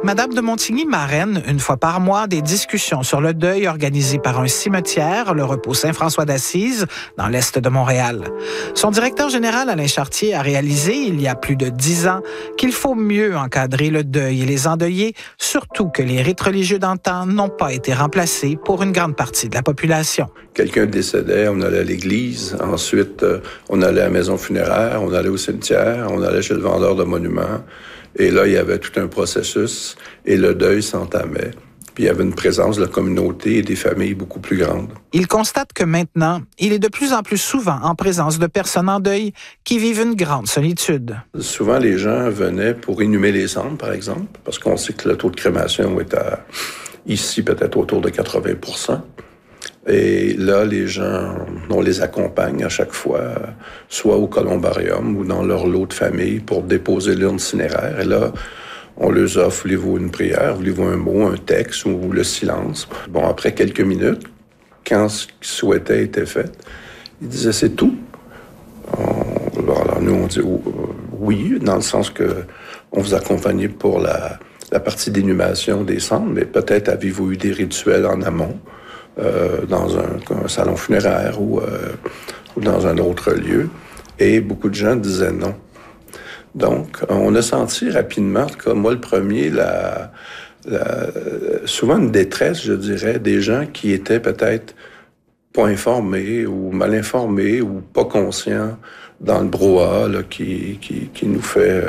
Madame de Montigny marraine, une fois par mois, des discussions sur le deuil organisées par un cimetière, le repos Saint-François d'Assise, dans l'est de Montréal. Son directeur général, Alain Chartier, a réalisé, il y a plus de 10 ans, qu'il faut mieux encadrer le deuil et les endeuillés, surtout que les rites religieux d'antan n'ont pas été remplacés pour une grande partie de la population. Quelqu'un décédait, on allait à l'église, ensuite on allait à la maison funéraire, on allait au cimetière, on allait chez le vendeur de monuments. Et là, il y avait tout un processus et le deuil s'entamait. Puis il y avait une présence de la communauté et des familles beaucoup plus grandes. Il constate que maintenant, il est de plus en plus souvent en présence de personnes en deuil qui vivent une grande solitude. Souvent, les gens venaient pour inhumer les cendres, par exemple, parce qu'on sait que le taux de crémation est ici peut-être autour de 80%. Et là, les gens, on les accompagne à chaque fois, soit au columbarium ou dans leur lot de famille pour déposer l'urne cinéraire. Et là, on leur offre, voulez-vous une prière, voulez-vous un mot, un texte ou le silence. Bon, après quelques minutes, quand ce qu'ils souhaitaient était fait, ils disaient c'est tout. Alors nous, on dit oui, dans le sens que on vous accompagne pour la partie d'inhumation des cendres, mais peut-être avez-vous eu des rituels en amont. Dans un salon funéraire ou dans un autre lieu. Et beaucoup de gens disaient non. Donc, on a senti rapidement, en tout cas, moi le premier, souvent une détresse, je dirais, des gens qui étaient peut-être pas informés ou mal informés ou pas conscients dans le brouhaha là, qui nous fait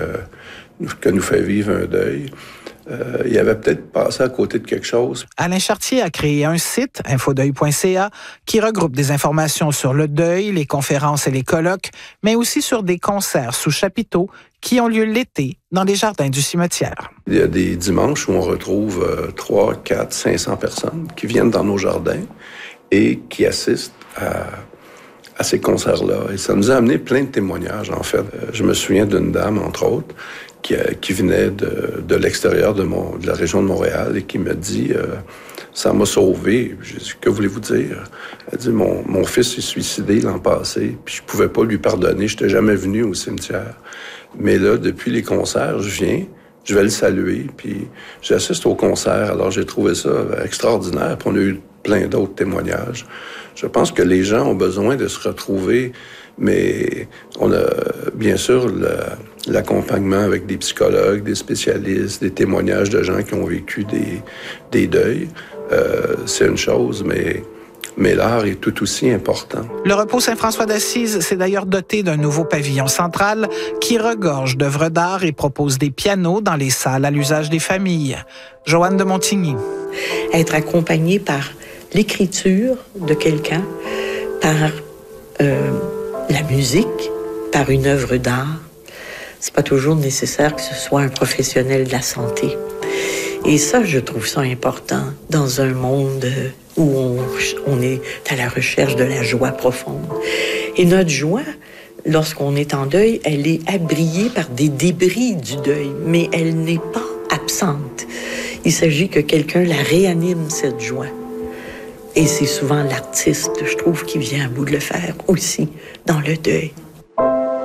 vivre un deuil. Il avait peut-être passé à côté de quelque chose. Alain Chartier a créé un site, infodeuil.ca, qui regroupe des informations sur le deuil, les conférences et les colloques, mais aussi sur des concerts sous chapiteaux qui ont lieu l'été dans les jardins du cimetière. Il y a des dimanches où on retrouve 3, 4, 500 personnes qui viennent dans nos jardins et qui assistent à ces concerts-là. Et ça nous a amené plein de témoignages, en fait. Je me souviens d'une dame, entre autres, qui venait de l'extérieur de la région de Montréal et qui me dit ça m'a sauvé. J'ai dit, que voulez-vous dire? Elle dit, mon fils s'est suicidé l'an passé, puis je pouvais pas lui pardonner, je n'étais jamais venu au cimetière. Mais là, depuis les concerts, je vais le saluer, puis j'assiste au concert. Alors j'ai trouvé ça extraordinaire, puis on a eu plein d'autres témoignages. Je pense que les gens ont besoin de se retrouver, mais on a bien sûr l'accompagnement avec des psychologues, des spécialistes, des témoignages de gens qui ont vécu des deuils. C'est une chose, mais l'art est tout aussi important. Le repos Saint-François d'Assise s'est d'ailleurs doté d'un nouveau pavillon central qui regorge d'œuvres d'art et propose des pianos dans les salles à l'usage des familles. Joanne de Montigny. Être accompagné par l'écriture de quelqu'un, par la musique, par une œuvre d'art, c'est pas toujours nécessaire que ce soit un professionnel de la santé. Et ça, je trouve ça important dans un monde où on est à la recherche de la joie profonde. Et notre joie, lorsqu'on est en deuil, elle est abriée par des débris du deuil, mais elle n'est pas absente. Il s'agit que quelqu'un la réanime, cette joie. Et c'est souvent l'artiste, je trouve, qui vient à bout de le faire aussi dans le deuil.